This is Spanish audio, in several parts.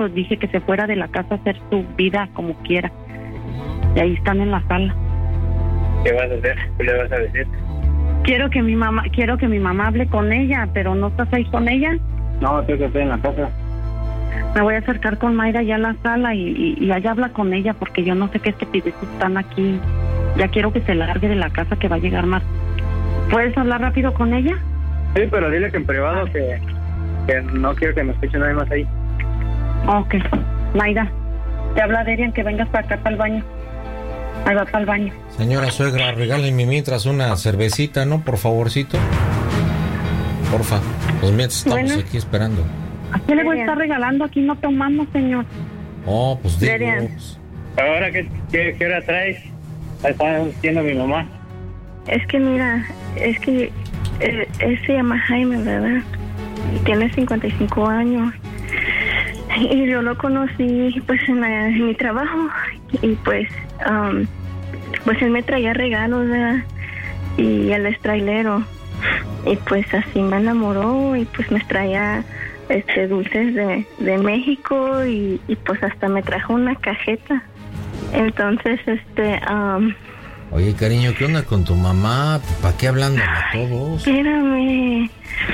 pues dije que se fuera de la casa a hacer su vida como quiera. Y ahí están en la sala. ¿Qué vas a hacer? ¿Qué le vas a decir? Quiero que mi mamá hable con ella, pero ¿no estás ahí con ella? No, tengo que estar en la casa. Me voy a acercar con Mayra ya a la sala y allá habla con ella, porque yo no sé qué estupideces están aquí. Ya quiero que se largue de la casa, que va a llegar más. ¿Puedes hablar rápido con ella? Sí, pero dile que en privado que no quiero que me escuche nadie más ahí. Ok. Mayra, te habla Derian, que vengas para acá, para el baño. Ahí va para el baño. Señora suegra, regálenme mientras una cervecita, ¿no? Por favorcito. Porfa. Pues mientras estamos aquí esperando. ¿A qué le voy a estar regalando? Aquí no tomamos, señor. Oh, pues digo. ¿Ahora qué hora traes? Está diciendo mi mamá. Es que mira, él se llama Jaime, ¿verdad? Y tiene 55 años. Y yo lo conocí pues en mi trabajo. Y pues él me traía regalos, ¿verdad? Y él es trailero. Y pues así me enamoró y pues me traía dulces de México y pues hasta me trajo una cajeta. Entonces, Oye, cariño, ¿qué onda con tu mamá? ¿Para qué hablando a todos? Espérame.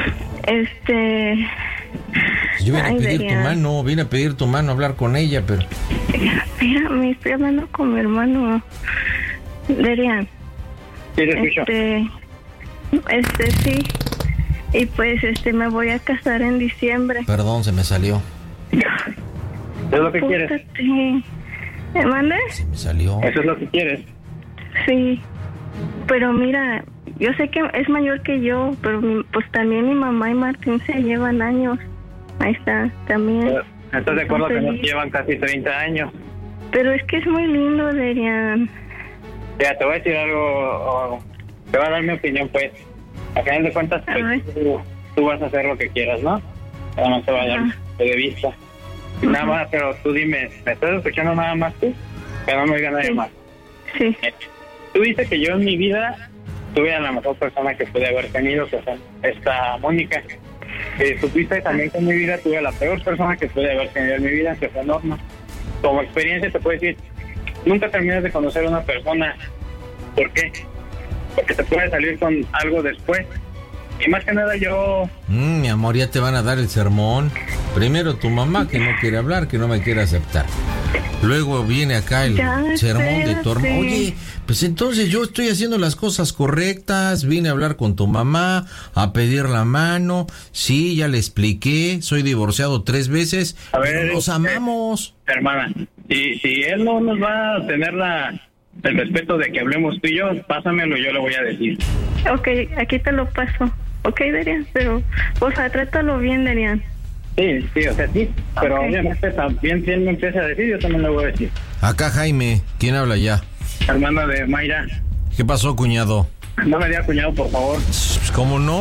Yo vine a pedir tu mano, a hablar con ella, pero... Espérame, estoy hablando con mi hermano. Derian. Sí, te escucho. Sí. Y pues, me voy a casar en diciembre. Perdón, se me salió. ¿Es lo que quieres? ¿Me mandas? Se me salió. ¿Eso es lo que quieres? Sí. Pero mira, yo sé que es mayor que yo, pero pues también mi mamá y Martín se llevan años. Ahí está, también. ¿Estás de acuerdo que nos llevan casi 30 años? Pero es que es muy lindo, Derian. Ya, te voy a decir algo, te voy a dar mi opinión, pues. A final de cuentas, pues, tú vas a hacer lo que quieras, ¿no? Nada más te va a dar de vista. Nada más, pero tú dime, ¿me estás escuchando nada más tú? Que no me oiga nadie más. Sí. Tú dices que yo en mi vida tuve a la mejor persona que pude haber tenido, que fue esta Mónica. Supiste también que en mi vida tuve a la peor persona que pude haber tenido en mi vida, que fue Norma. Como experiencia te puedo decir, nunca terminas de conocer a una persona. ¿Por qué? Porque te puede salir con algo después. Y más que nada yo... mi amor, ya te van a dar el sermón. Primero tu mamá, que no quiere hablar, que no me quiere aceptar. Luego viene acá el sermón de tu hermano. Oye, pues entonces yo estoy haciendo las cosas correctas. Vine a hablar con tu mamá, a pedir la mano. Sí, ya le expliqué. Soy divorciado 3 veces. A ver, nos amamos. Hermana, si él no nos va a tener el respeto de que hablemos tú y yo, pásamelo, yo le voy a decir. Ok, aquí te lo paso. Ok, Derian, pero, o sea, trátalo bien, Derian. Sí, o sea, sí, pero obviamente también si él me empieza a decir, yo también le voy a decir. Acá Jaime, ¿quién habla ya? Hermana de Mayra. ¿Qué pasó, cuñado? No me diga cuñado, por favor. ¿Cómo no?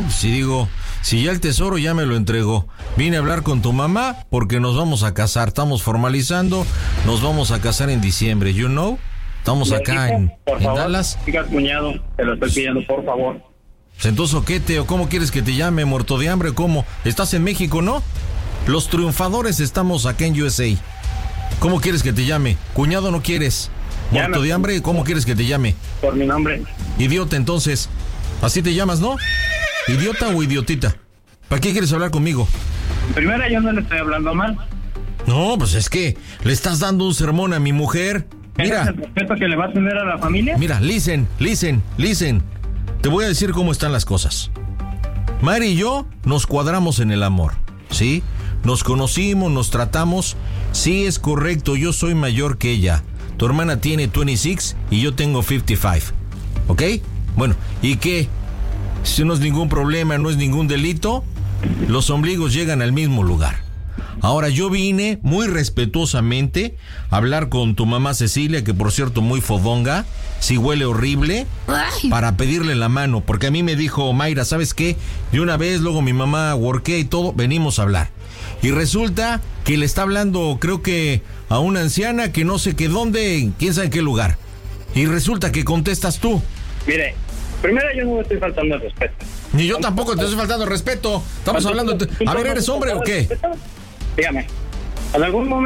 Si ya el tesoro ya me lo entregó. Vine a hablar con tu mamá porque nos vamos a casar, estamos formalizando, nos vamos a casar en diciembre, you know? Estamos acá en Dallas. Diga cuñado, te lo estoy pidiendo, por favor. Pues entonces, ¿qué, Teo? ¿Cómo quieres que te llame? ¿Muerto de hambre? ¿Cómo? ¿Estás en México, no? Los triunfadores estamos acá en USA. ¿Cómo quieres que te llame? ¿Cuñado no quieres? ¿Muerto de hambre? ¿Cómo quieres que te llame? Por mi nombre. Idiota, entonces. ¿Así te llamas, no? ¿Idiota o idiotita? ¿Para qué quieres hablar conmigo? Primero, yo no le estoy hablando mal. No, pues es que le estás dando un sermón a mi mujer. Mira. ¿Es el respeto que le va a tener a la familia? Mira, listen. Te voy a decir cómo están las cosas. Mari y yo nos cuadramos en el amor, ¿sí? Nos conocimos, nos tratamos. Sí, es correcto, yo soy mayor que ella. Tu hermana tiene 26 y yo tengo 55. ¿Ok? Bueno, ¿y qué? Si no es ningún problema, no es ningún delito, los ombligos llegan al mismo lugar. Ahora, yo vine muy respetuosamente a hablar con tu mamá Cecilia, que por cierto muy fodonga, si huele horrible, para pedirle la mano, porque a mí me dijo Mayra, ¿sabes qué? De una vez, luego mi mamá worké y todo, venimos a hablar. Y resulta que le está hablando, creo que a una anciana que no sé qué dónde, quién sabe en qué lugar. Y resulta que contestas tú. Mire, primero yo no me estoy faltando el respeto. Ni yo tampoco te estoy faltando el respeto. Estamos hablando... A ver, ¿eres hombre o qué? Dígame. En algún momento